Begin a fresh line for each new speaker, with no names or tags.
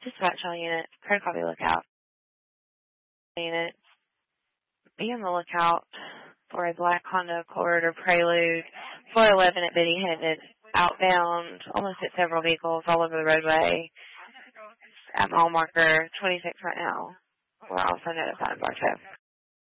Dispatch all units, code copy lookout units. Be on the lookout for a black Honda Accord or Prelude 411 at Biddy headed outbound, almost at several vehicles all over the roadway. At mile marker 26 right now. We're also notified Bartow.